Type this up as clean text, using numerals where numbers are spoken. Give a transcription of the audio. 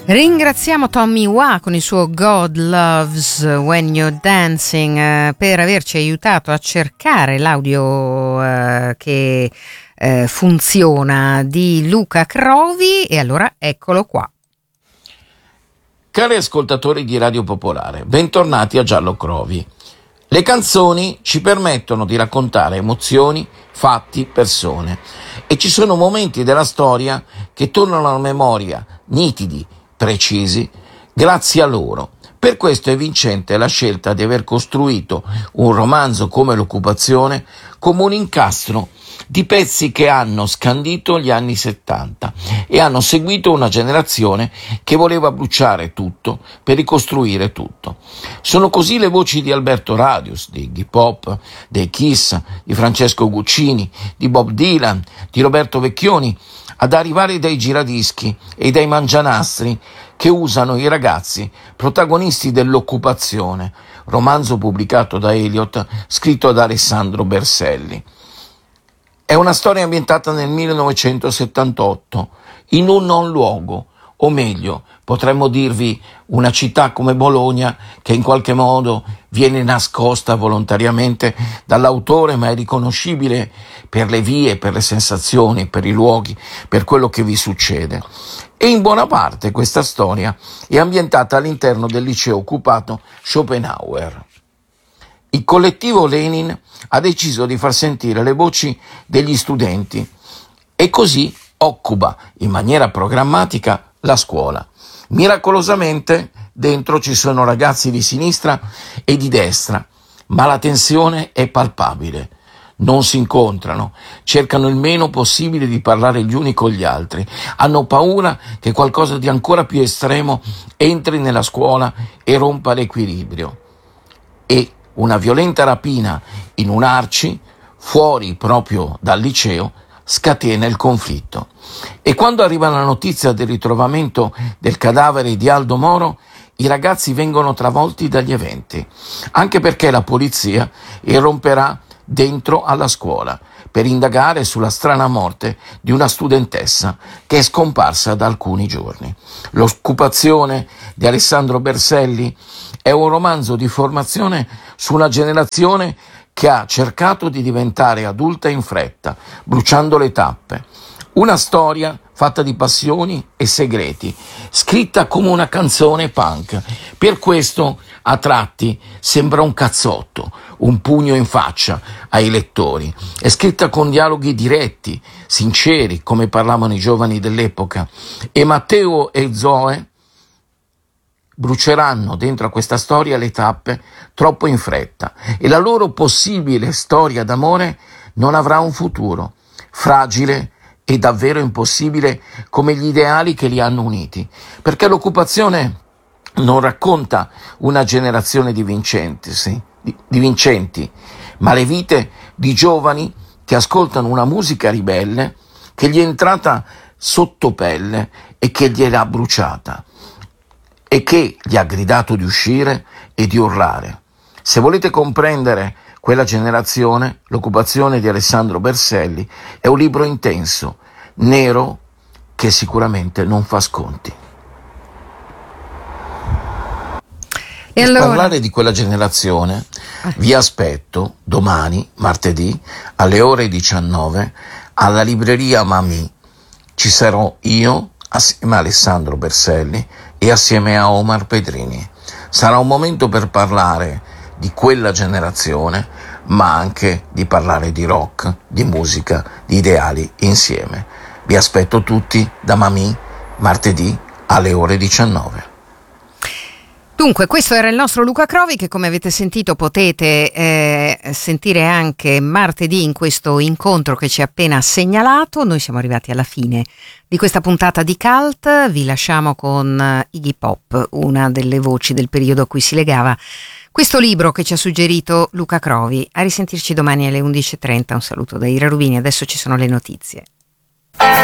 Ringraziamo Tommy Wa con il suo God Loves When You're Dancing per averci aiutato a cercare l'audio che funziona di Luca Crovi, e allora eccolo qua. Cari ascoltatori di Radio Popolare, bentornati a Giallo Crovi. Le canzoni ci permettono di raccontare emozioni, fatti, persone, e ci sono momenti della storia che tornano alla memoria nitidi, precisi, grazie a loro. Per questo è vincente la scelta di aver costruito un romanzo come L'Occupazione come un incastro di pezzi che hanno scandito gli anni 70 e hanno seguito una generazione che voleva bruciare tutto per ricostruire tutto. Sono così le voci di Alberto Radius, di Iggy Pop, dei Kiss, di Francesco Guccini, di Bob Dylan, di Roberto Vecchioni, ad arrivare dai giradischi e dai mangianastri che usano i ragazzi protagonisti dell'Occupazione, romanzo pubblicato da Eliot, scritto da Alessandro Berselli. È una storia ambientata nel 1978, in un non luogo, o meglio, potremmo dirvi una città come Bologna che in qualche modo viene nascosta volontariamente dall'autore, ma è riconoscibile per le vie, per le sensazioni, per i luoghi, per quello che vi succede. E in buona parte questa storia è ambientata all'interno del liceo occupato Schopenhauer. Il collettivo Lenin ha deciso di far sentire le voci degli studenti e così occupa in maniera programmatica la scuola. Miracolosamente dentro ci sono ragazzi di sinistra e di destra, ma la tensione è palpabile. Non si incontrano, cercano il meno possibile di parlare gli uni con gli altri, hanno paura che qualcosa di ancora più estremo entri nella scuola e rompa l'equilibrio. E una violenta rapina in un Arci, fuori proprio dal liceo, scatena il conflitto. E quando arriva la notizia del ritrovamento del cadavere di Aldo Moro, i ragazzi vengono travolti dagli eventi, anche perché la polizia irromperà dentro alla scuola per indagare sulla strana morte di una studentessa che è scomparsa da alcuni giorni. L'Occupazione di Alessandro Berselli è un romanzo di formazione su una generazione che ha cercato di diventare adulta in fretta, bruciando le tappe. Una storia fatta di passioni e segreti, scritta come una canzone punk. Per questo, a tratti, sembra un cazzotto, un pugno in faccia ai lettori. È scritta con dialoghi diretti, sinceri, come parlavano i giovani dell'epoca. E Matteo e Zoe bruceranno dentro a questa storia le tappe troppo in fretta e la loro possibile storia d'amore non avrà un futuro, fragile e davvero impossibile come gli ideali che li hanno uniti, perché l'Occupazione non racconta una generazione di vincenti, ma le vite di giovani che ascoltano una musica ribelle che gli è entrata sotto pelle e che gliel'ha bruciata e che gli ha gridato di uscire e di urlare. Se volete comprendere quella generazione, L'Occupazione di Alessandro Berselli è un libro intenso, nero, che sicuramente non fa sconti. E per allora parlare di quella generazione vi aspetto domani, martedì, alle ore 19 alla libreria Mamì. Ci sarò io assieme a Alessandro Berselli e assieme a Omar Pedrini. Sarà un momento per parlare di quella generazione, ma anche di parlare di rock, di musica, di ideali insieme. Vi aspetto tutti da Mamì martedì alle ore 19. Dunque, questo era il nostro Luca Crovi, che come avete sentito potete sentire anche martedì in questo incontro che ci ha appena segnalato. Noi siamo arrivati alla fine di questa puntata di Cult, vi lasciamo con Iggy Pop, una delle voci del periodo a cui si legava questo libro che ci ha suggerito Luca Crovi. A risentirci domani alle 11.30, un saluto da Ira Rubini, adesso ci sono le notizie.